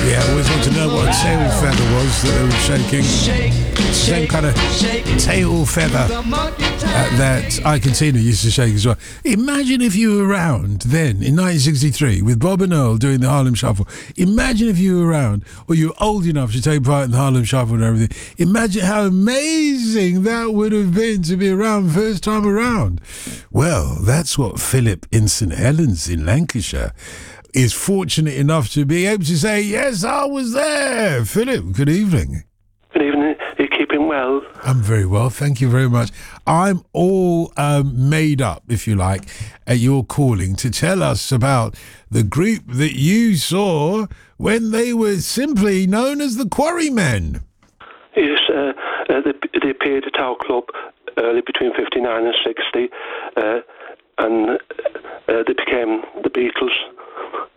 Yeah, I always want to know what a tail feather was that they were shaking. Same kind of tail feather that Ike and Tina used to shake as well. Imagine if you were around then in 1963 with Bob and Earl doing the Harlem Shuffle. Imagine if you were around, or you were old enough to take part in the Harlem Shuffle and everything. Imagine how amazing that would have been to be around first time around. Well, that's what Philip in St Helens in Lancashire is fortunate enough to be able to say, yes, I was there. Philip, good evening. Good evening. Are you keeping well? I'm very well, thank you very much. I'm all made up, if you like, at your calling to tell us about the group that you saw when they were simply known as the Quarrymen. Yes, they appeared at our club early between 59 and 60, and they became the Beatles.